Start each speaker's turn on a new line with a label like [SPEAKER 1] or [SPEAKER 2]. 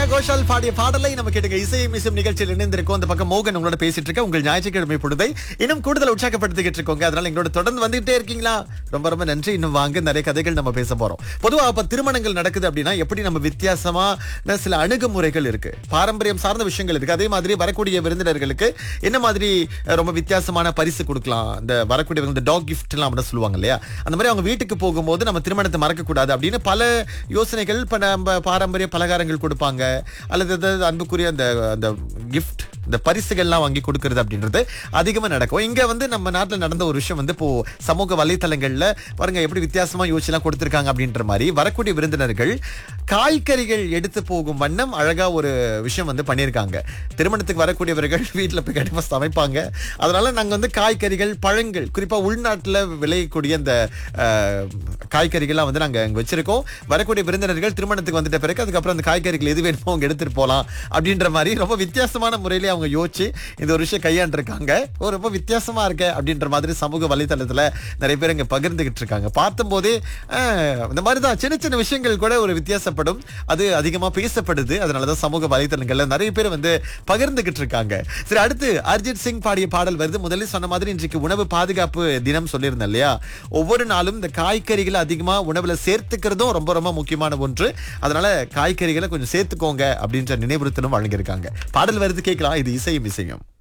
[SPEAKER 1] கோஷால் பாடிய பாடலை நம்ம கேட்டுங்க. இசையும் இசையும் நிகழ்ச்சியில் இணைந்திருக்கோம். அந்த பக்கம் மோகன் உங்களோட பேசிட்டு இருக்க. உங்கள் ஞாயிற்றுக்கிழமை பொழுதை இன்னும் கூடுதல் உற்சாகப்படுத்திக்கிட்டு இருக்கோங்க. அதனால எங்களோட தொடர்ந்து வந்துகிட்டே இருக்கீங்களா? ரொம்ப ரொம்ப நன்றி. இன்னும் வாங்க, நிறைய கதைகள் நம்ம பேச போறோம். பொதுவா இப்ப திருமணங்கள் நடக்குது அப்படின்னா எப்படி நம்ம வித்தியாசமா சில அணுகுமுறைகள் இருக்கு, பாரம்பரியம் சார்ந்த விஷயங்கள் இருக்கு. அதே மாதிரி வரக்கூடிய விருந்தினர்களுக்கு என்ன மாதிரி ரொம்ப வித்தியாசமான பரிசு கொடுக்கலாம், இந்த வரக்கூடிய இந்த டாக் கிஃப்ட் எல்லாம் அப்படி சொல்லுவாங்க இல்லையா, அந்த மாதிரி அவங்க வீட்டுக்கு போகும்போது நம்ம திருமணத்தை மறக்க கூடாது அப்படின்னு பல யோசனைகள். இப்ப நம்ம பாரம்பரிய பலகாரங்கள் கொடுப்பாங்க, அல்லது அன்புக்குரிய அந்த கிஃப்ட், இந்த பரிசுகள்லாம் வாங்கி கொடுக்கறது அப்படின்றது அதிகமா நடக்கும். இங்க நம்ம நாட்டுல நடந்த ஒரு விஷயம் இப்போ சமூக வலைத்தளங்கள்ல பாருங்க எப்படி வித்தியாசமா யோசிச்சுலாம் கொடுத்திருக்காங்க அப்படின்ற மாதிரி. வரக்கூடிய விருந்தினர்கள் காய்கறிகள் எடுத்து போகும் வண்ணம் அழகா ஒரு விஷயம் பண்ணியிருக்காங்க. திருமணத்துக்கு வரக்கூடியவர்கள் வீட்டுல போய் கண்டிப்பா சமைப்பாங்க. அதனால நாங்க காய்கறிகள், பழங்கள், குறிப்பா உள்நாட்டுல விளையக்கூடிய அந்த காய்கறிகள்லாம் நாங்க அங்க வச்சிருக்கோம். வரக்கூடிய விருந்தினர்கள் திருமணத்துக்கு வந்துட்ட பிறகு அதுக்கப்புறம் அந்த காய்கறிகள் எது வேணுமோ அவங்க எடுத்துட்டு போலாம் அப்படின்ற மாதிரி ரொம்ப வித்தியாசமான முறையிலே அவங்க யோசிச்சு இந்த ஒரு விஷயம் கையாண்டிருக்காங்க. ரொம்ப வித்தியாசமா இருக்க அப்படின்ற மாதிரி சமூக வலைத்தளத்துல நிறைய பேர் இங்க பகிர்ந்துகிட்டு இருக்காங்க. பார்த்தும் போதே இந்த மாதிரிதான் சின்ன சின்ன விஷயங்கள் கூட ஒரு வித்தியாசப்படும், அது அதிகமா பேசப்படுது. அதனாலதான் சமூக வலைத்தளங்கள்ல நிறைய பேர் பகிர்ந்துகிட்டு இருக்காங்க. சரி, அடுத்து அரிஜித் சிங் பாடிய பாடல் வருது. முதலில் சொன்ன மாதிரி இன்றைக்கு உணவு பாதுகாப்பு தினம் சொல்லியிருந்தேன் இல்லையா. ஒவ்வொரு நாளும் இந்த காய்கறிகளை அதிகமா உணவுல சேர்த்துக்கிறதும் ரொம்ப ரொம்ப முக்கியமான ஒன்று. அதனால காய்கறிகளை கொஞ்சம் சேர்த்துக்கோங்க அப்படின்ற நினைவுறுத்தலும் வழங்கியிருக்காங்க. பாடல் வருது, கேட்கலாம். இது இசையும் இசையும்.